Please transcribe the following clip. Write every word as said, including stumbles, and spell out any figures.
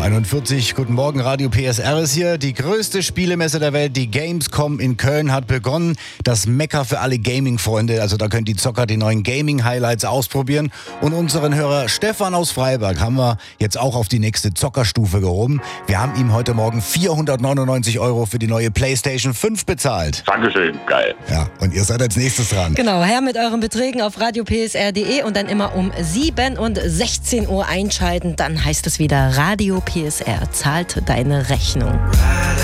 einundvierzig, guten Morgen, Radio P S R ist hier. Die größte Spielemesse der Welt, die Gamescom in Köln, hat begonnen. Das Mekka für alle Gaming-Freunde, also da können die Zocker die neuen Gaming-Highlights ausprobieren. Und unseren Hörer Stefan aus Freiberg haben wir jetzt auch auf die nächste Zockerstufe gehoben. Wir haben ihm heute Morgen vierhundertneunundneunzig Euro für die neue PlayStation fünf bezahlt. Dankeschön, geil. Ja, und ihr seid als nächstes dran. Genau, her mit euren Beträgen auf radio p s r punkt d e und dann immer um sieben und sechzehn Uhr einschalten. Dann heißt es wieder Radio P S R zahlt deine Rechnung.